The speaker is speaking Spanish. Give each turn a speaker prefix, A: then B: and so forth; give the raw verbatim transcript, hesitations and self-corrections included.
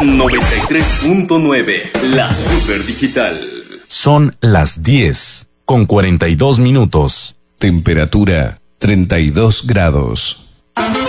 A: noventa y tres punto nueve, la Super Digital.
B: Son las diez con cuarenta y dos minutos.
C: Temperatura treinta y dos grados.